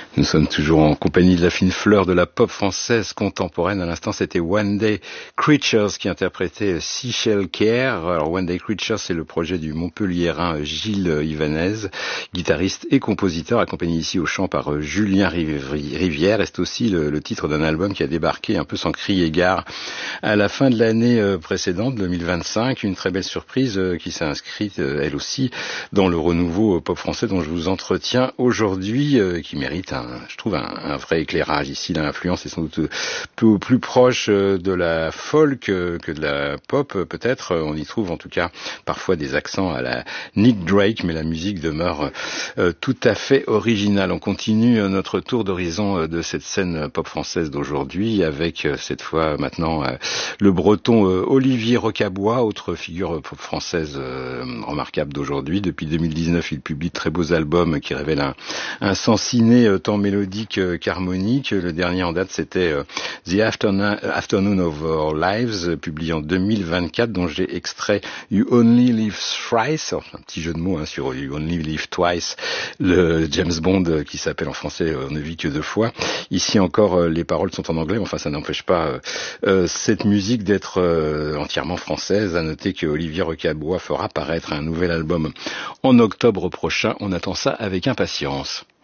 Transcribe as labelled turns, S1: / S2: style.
S1: Nous sommes toujours en compagnie de la fine fleur de la pop française contemporaine. À l'instant, c'était One Day Creatures qui interprétait Seashell Care. Alors, One Day Creatures, c'est le projet du Montpelliérain Gilles Ivanez, guitariste et compositeur, accompagné ici au chant par Julien Rivière. Et c'est aussi le titre d'un album qui a débarqué un peu sans crier gare à la fin de l'année précédente, 2025. Une très belle surprise qui s'est inscrite, elle aussi, dans le renouveau pop français dont je vous entretiens aujourd'hui, qui mérite je trouve un vrai éclairage ici. L'influence est sans doute plus proche de la folk que de la pop, peut-être. On y trouve en tout cas parfois des accents à la Nick Drake, mais la musique demeure tout à fait originale. On continue notre tour d'horizon de cette scène pop française d'aujourd'hui avec cette fois maintenant le breton Olivier Rocabois, autre figure pop française remarquable d'aujourd'hui. Depuis 2019, il publie de très beaux albums qui révèlent un sens ciné tant mélodique qu'harmonique. Le dernier en date, c'était The Afternoon of Our Lives, publié en 2024, dont j'ai extrait You Only Live Thrice, un petit jeu de mots sur You Only Live Twice, le James Bond qui s'appelle en français On ne vit que deux fois. Ici encore, les paroles sont en anglais, mais enfin ça n'empêche pas cette musique d'être entièrement française. À noter que Olivier Rocabois fera paraître un nouvel album en octobre prochain. On attend ça avec impatience.